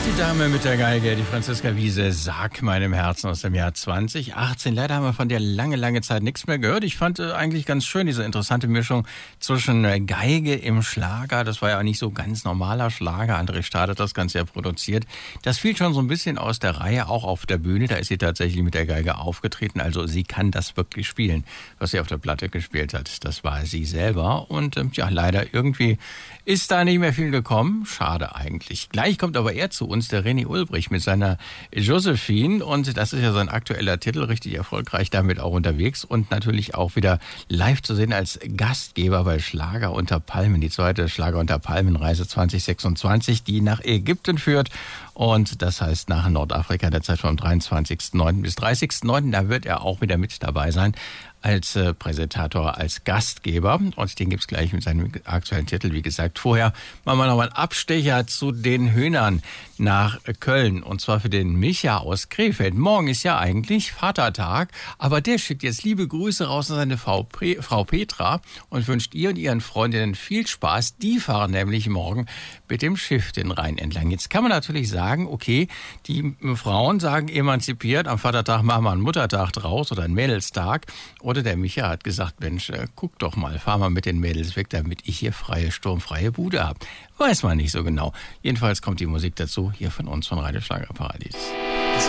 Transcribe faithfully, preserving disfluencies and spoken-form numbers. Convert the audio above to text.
Die Dame mit der Geige, die Franziska Wiese, Sag meinem Herzen aus dem Jahr zwanzig achtzehn. Leider haben wir von der lange, lange Zeit nichts mehr gehört. Ich fand äh, eigentlich ganz schön diese interessante Mischung zwischen äh, Geige im Schlager. Das war ja auch nicht so ganz normaler Schlager. André Stahl hat das Ganze ja produziert. Das fiel schon so ein bisschen aus der Reihe, auch auf der Bühne. Da ist sie tatsächlich mit der Geige aufgetreten. Also sie kann das wirklich spielen, was sie auf der Platte gespielt hat. Das war sie selber. Und äh, ja, leider irgendwie ist da nicht mehr viel gekommen. Schade eigentlich. Gleich kommt aber er zu uns, der René Ulbrich mit seiner Josephine, und das ist ja sein aktueller Titel, richtig erfolgreich damit auch unterwegs und natürlich auch wieder live zu sehen als Gastgeber bei Schlager unter Palmen, die zweite Schlager unter Palmen-Reise zwanzig sechsundzwanzig, die nach Ägypten führt, und das heißt nach Nordafrika, der Zeit vom dreiundzwanzigsten neunten bis dreißigsten neunten Da wird er auch wieder mit dabei sein als äh, Präsentator, als Gastgeber, und den gibt's gleich mit seinem aktuellen Titel, wie gesagt. Vorher machen wir nochmal einen Abstecher zu den Hühnern nach Köln, und zwar für den Micha aus Krefeld. Morgen ist ja eigentlich Vatertag, aber der schickt jetzt liebe Grüße raus an seine Frau, Pre- Frau Petra und wünscht ihr und ihren Freundinnen viel Spaß. Die fahren nämlich morgen mit dem Schiff den Rhein entlang. Jetzt kann man natürlich sagen, okay, die Frauen sagen emanzipiert, am Vatertag machen wir einen Muttertag draus oder einen Mädelstag. Oder der Micha hat gesagt, Mensch, äh, guck doch mal, fahr mal mit den Mädels weg, damit ich hier freie, sturmfreie Bude habe. Weiß man nicht so genau. Jedenfalls kommt die Musik dazu, hier von uns von Radio Schlagerparadies.